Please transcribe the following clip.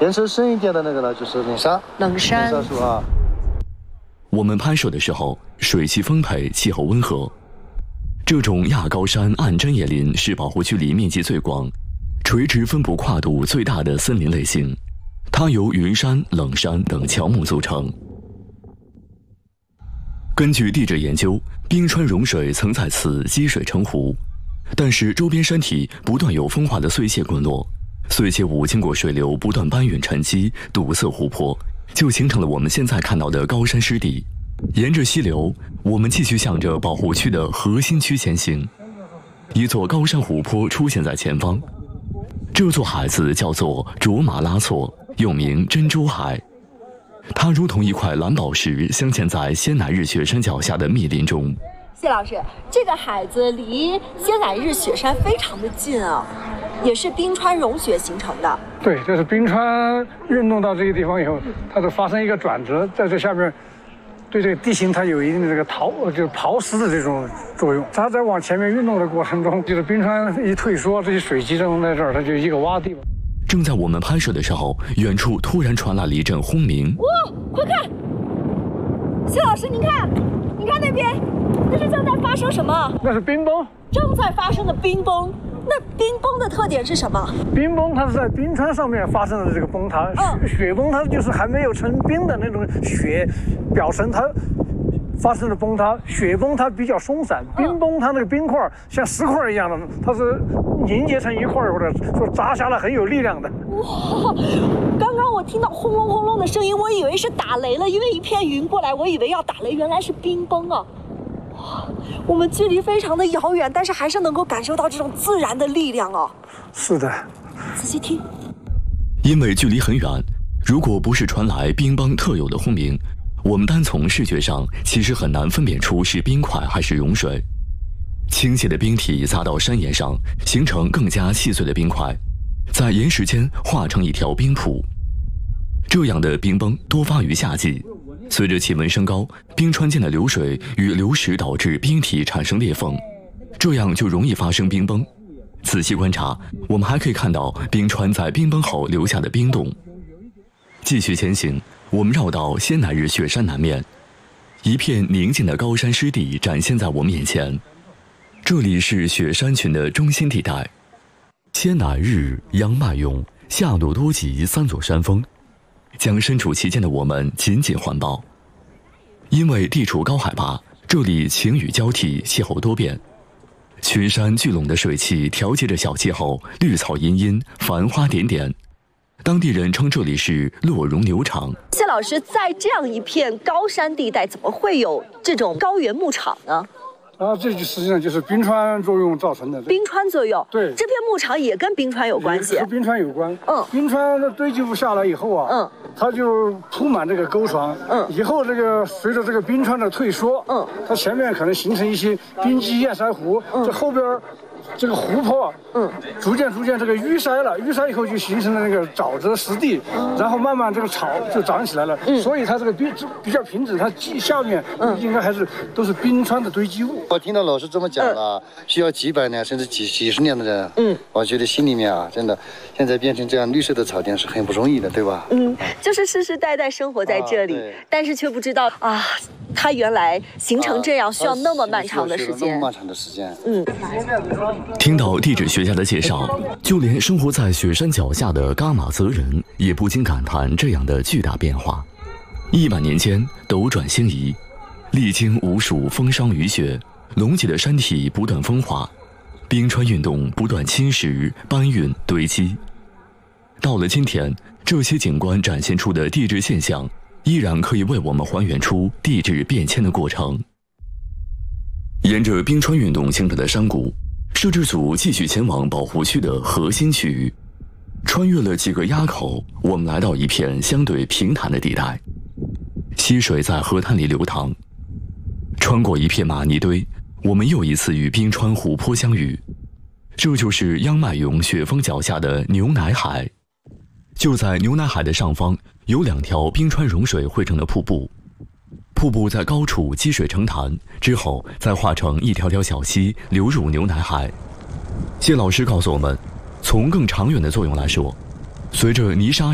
偏深深一点的那个呢，就是冷杉。 冷杉树啊。 我们拍摄的时候，水汽丰沛，气候温和。这种亚高山暗针叶林是保护区里面积最广、垂直分布跨度最大的森林类型，它由云杉、冷杉等乔木组成。根据地质研究，冰川融水曾在此积水成湖，但是周边山体不断有风化的碎屑滚落，碎屑物经过水流不断搬运沉积，堵塞湖泊，就形成了我们现在看到的高山湿地。沿着溪流，我们继续向着保护区的核心区前行。一座高山湖泊出现在前方，这座海子叫做卓玛拉措，又名珍珠海。它如同一块蓝宝石，镶嵌在仙乃日雪山脚下的密林中。 谢老师，这个海子离仙乃日雪山非常的近啊，也是冰川融雪形成的。 对，这是冰川运动到这个地方以后，它就发生一个转折，在这下面。对这个地形它有一定的这个就是刨蚀的这种作用。它在往前面运动的过程中，就是冰川一退缩，这些水集中在这儿，它就一个洼地。 正在我们拍摄的时候，远处突然传来了一阵轰鸣。 哇，快看！谢老师，您看那边，那是正在发生什么？ 那是冰崩。 正在发生的冰崩。那冰崩的特点是什么？ 冰崩它是在冰川上面发生的这个崩塌，雪崩它就是还没有成冰的那种雪表层它发生了崩塌，雪崩它比较松散，冰崩它那个冰块像石块一样的，它是凝结成一块或者说砸下来很有力量的。 哇！刚刚我听到轰隆轰隆的声音，我以为是打雷了，因为一片云过来，我以为要打雷，原来是冰崩啊！我们距离非常的遥远，但是还是能够感受到这种自然的力量哦。 是的， 仔细听。 因为距离很远，如果不是传来冰崩特有的轰鸣，我们单从视觉上其实很难分辨出是冰块还是融水。倾斜的冰体砸到山岩上，形成更加细碎的冰块，在岩石间化成一条冰瀑。这样的冰崩多发于夏季。随着气温升高，冰川间的流水与流石导致冰体产生裂缝，这样就容易发生冰崩。仔细观察，我们还可以看到冰川在冰崩后留下的冰洞。继续前行，我们绕到仙乃日雪山南面，一片宁静的高山湿地展现在我们眼前。这里是雪山群的中心地带，仙乃日、央迈勇、夏鲁多吉三座山峰将身处其间的我们紧紧环抱。因为地处高海拔，这里晴雨交替，气候多变，群山聚拢的水汽调节着小气候，绿草茵茵，繁花点点。当地人称这里是洛绒牛场。 谢老师，在这样一片高山地带，怎么会有这种高原牧场呢？ 这就实际上就是冰川作用造成的。 冰川作用， 对， 这片牧场也跟冰川有关系。 和冰川有关。冰川的堆积物下来以后啊，它就铺满这个沟床。以后这个随着这个冰川的退缩，它前面可能形成一些冰积堰塞湖，这后边这个湖泊，逐渐这个淤塞了，淤塞以后就形成了那个沼泽湿地，然后慢慢这个草就长起来了，所以它这个比较平整，它下面应该还是都是冰川的堆积物。 我听到老师这么讲了，需要几百年甚至几十年的人，我觉得心里面啊，真的现在变成这样绿色的草甸是很不容易的，对吧？ 就是世世代代生活在这里，但是却不知道啊，它原来形成这样需要那么漫长的时间。 听到地质学家的介绍，就连生活在雪山脚下的噶玛泽人也不禁感叹这样的巨大变化。100年间斗转星移，历经无数风霜雨雪，隆起的山体不断风化，冰川运动不断侵蚀、搬运、堆积。到了今天，这些景观展现出的地质现象，依然可以为我们还原出地质变迁的过程。沿着冰川运动形成的山谷，摄制组继续前往保护区的核心区域。穿越了几个垭口，我们来到一片相对平坦的地带，溪水在河滩里流淌。穿过一片玛泥堆，我们又一次与冰川湖泊相遇。这就是央迈勇雪峰脚下的牛奶海。就在牛奶海的上方，有2条冰川融水汇成的瀑布。瀑布在高处积水成潭，之后再化成一条条小溪流入牛奶海。谢老师告诉我们，从更长远的作用来说，随着泥沙